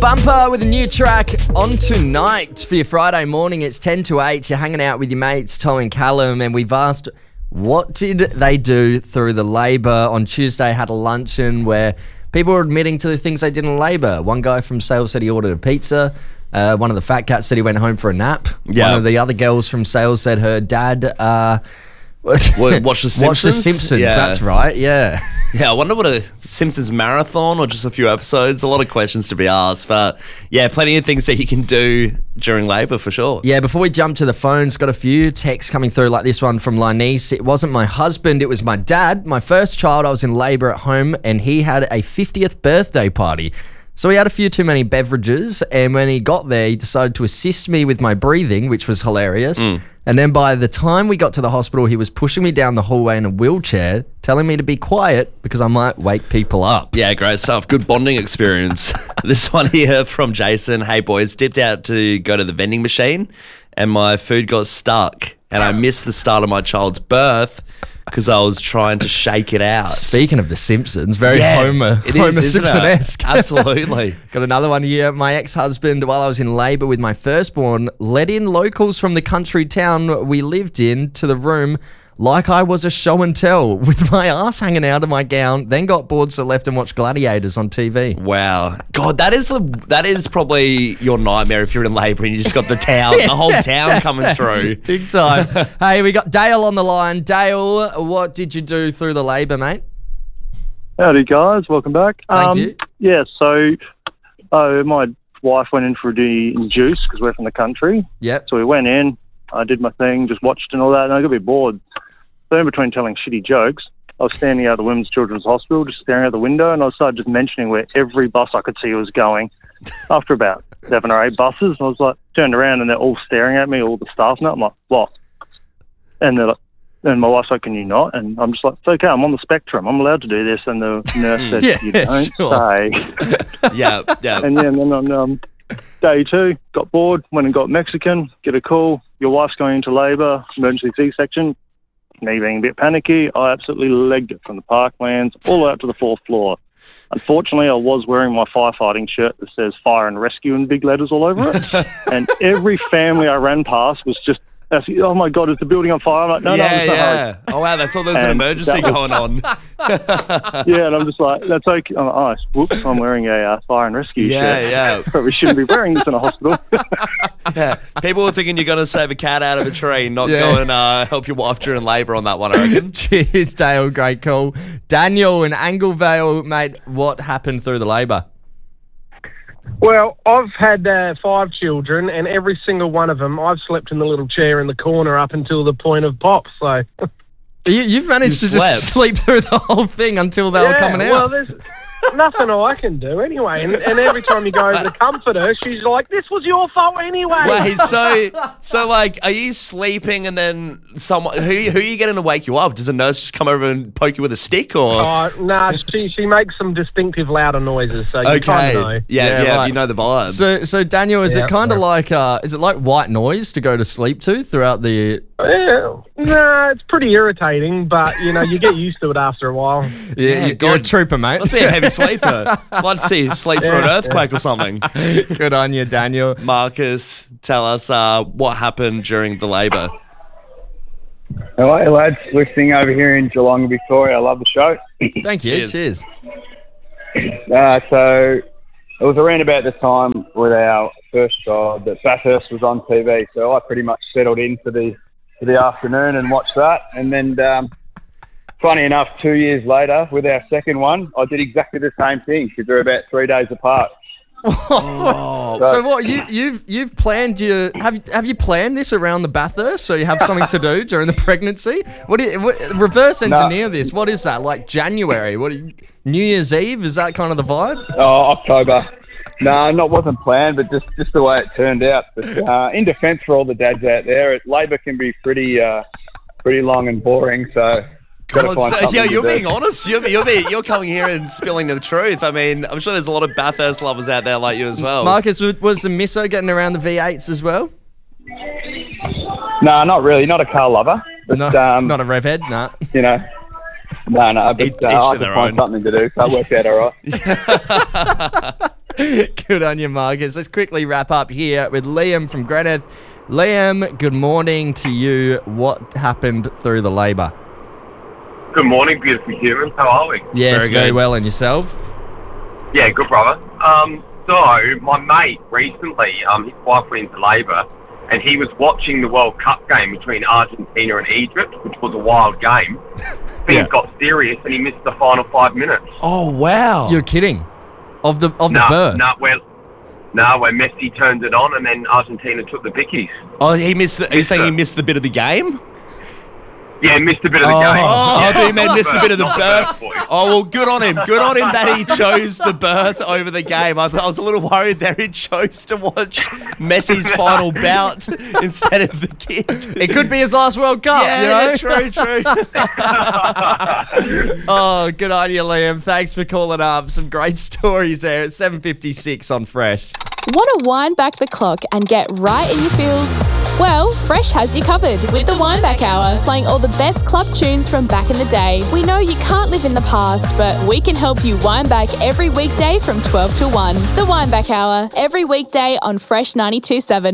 Bumper with a new track on tonight for your Friday morning. It's 10 to 8. You're hanging out with your mates, Tom and Callum, and we've asked, what did they do through the labour? On Tuesday, had a luncheon where people were admitting to the things they did in labour. One guy from sales said he ordered a pizza. One of the fat cats said he went home for a nap. Yeah. One of the other girls from sales said her dad... Watch the Simpsons? Watch the Simpsons, Yeah. That's right, yeah. Yeah, I wonder what a Simpsons marathon or just a few episodes. A lot of questions to be asked, but yeah, plenty of things that you can do during labour for sure. Yeah, before we jump to the phones, got a few texts coming through like this one from Linese. It wasn't my husband, it was my dad. My first child, I was in labour at home and he had a 50th birthday party. So he had a few too many beverages, and when he got there, he decided to assist me with my breathing, which was hilarious. And then by the time we got to the hospital, he was pushing me down the hallway in a wheelchair, telling me to be quiet because I might wake people up. Yeah, great stuff. Good bonding experience. This one here from Jason. Hey, boys, dipped out to go to the vending machine and my food got stuck and I missed the start of my child's birth because I was trying to shake it out. Speaking of The Simpsons, very Yeah, Homer it is, isn't it? Simpson-esque. Absolutely. Got another one here. My ex-husband, while I was in labour with my firstborn, let in locals from the country town we lived in to the room like I was a show and tell with my ass hanging out of my gown, then got bored so left and watched Gladiators on TV. Wow. God, that is probably your nightmare if you're in labour and you just got the town, the whole town coming through. Big time. Hey, we got Dale on the line. Dale, what did you do through the labour, mate? Howdy, guys. Welcome back. Thank you. Yeah, so my wife went in for the juice because we're from the country. Yep. So we went in, I did my thing, just watched and all that, and I got a bit bored. So in between telling shitty jokes, I was standing out of the Women's Children's Hospital, just staring out the window, and I started just mentioning where every bus I could see was going. After about 7 or 8 buses, I was like, turned around and they're all staring at me, all the staff now. I'm like, what? And they're like, and my wife's like, can you not? And I'm just like, it's okay, I'm on the spectrum. I'm allowed to do this. And the nurse said, Yeah, you don't sure. say. Yeah. And then on day 2, got bored, went and got Mexican, get a call, your wife's going into labour, emergency C-section. Me being a bit panicky, I absolutely legged it from the parklands all the way up to the 4th floor. Unfortunately, I was wearing my firefighting shirt that says fire and rescue in big letters all over it. And every family I ran past was just, oh my God, is the building on fire? I'm like, no, it's not. Yeah. Oh, wow, they thought there was an And emergency that was- going on. Yeah, and I'm just like, that's okay. I'm like, oh, whoops, I'm wearing a fire and rescue shirt. Yeah. Probably shouldn't be wearing this in a hospital. Yeah. People were thinking you're going to save a cat out of a tree, not Yeah. go and help your wife during labour on that one, I reckon. Cheers, Dale. Great call. Daniel in Anglevale, mate, what happened through the labour? Well, I've had 5 children, and every single one of them, I've slept in the little chair in the corner up until the point of pop. So, You've managed You to just slept. sleep through the whole thing until they were coming well, out. there's nothing I can do anyway. And every time you go over to comfort her, she's like, "This was your fault anyway." Wait, so like, are you sleeping and then someone who are you getting to wake you up? Does a nurse just come over and poke you with a stick or? Nah, she makes some distinctive louder noises, so you kind of know. Yeah, right. you know the vibe. So Daniel, is it Yeah, kind of yeah. like is it like white noise to go to sleep to throughout the? Yeah, nah, it's pretty irritating, but you get used to it after a while. Yeah, you're a trooper, mate. Must be a heavy sleeper. Like to see you sleep through an earthquake or something. Good on you, Daniel. Marcus, tell us what happened during the labour. Hello, lads. Listening over here in Geelong, Victoria. I love the show. Thank you. Cheers. Cheers. So it was around about the time with our first child that Bathurst was on TV. So I pretty much settled in for the afternoon and watched that. And then, funny enough, 2 years later, with our second one, I did exactly the same thing because they're about 3 days apart. So what you've planned have you planned this around the Bathurst so you have something to do during the pregnancy? What reverse engineer this? What is that, like January? New Year's Eve? Is that kind of the vibe? Oh, October. No, wasn't planned, but just the way it turned out. But in defence for all the dads out there, labour can be pretty long and boring. So, gotta find something to you're do. being honest. You're coming here and spilling the truth. I mean, I'm sure there's a lot of Bathurst lovers out there like you as well. Marcus, was the misso getting around the V8s as well? No, not really. Not a car lover. But, No, not a rev head, nah. You know, no. But Each I to had their to find own. something to do, so it worked out all right. Good on you, Marcus. Let's quickly wrap up here with Liam from Greneth. Liam, good morning to you. What happened through the labour? Good morning, beautiful humans. How are we? Yes, Very very good. well. And yourself? Yeah, good, brother. So, my mate recently, his wife went into labour, and he was watching the World Cup game between Argentina and Egypt, which was a wild game. Things Yeah. got serious, and he missed the final 5 minutes. Oh, wow. You're kidding. Of the birth. Where Messi turned it on, and then Argentina took the pickies. Oh, he missed the... Are you saying he it. missed the bit of the game? Yeah, missed a bit of the Oh, game. I thought you meant missed a bit of the Not birth. boys. Oh, well, good on him. Good on him that he chose the birth over the game. I was a little worried that he chose to watch Messi's final bout instead of the kid. It could be his last World Cup. you know? Yeah, true. Oh, good on you, Liam. Thanks for calling up. Some great stories there at 7:56 on Fresh. Want to wind back the clock and get right in your feels? Well, Fresh has you covered with the Wind Back Hour, playing all the best club tunes from back in the day. We know you can't live in the past, but we can help you wind back every weekday from 12 to 1. The Wind Back Hour, every weekday on Fresh 92.7.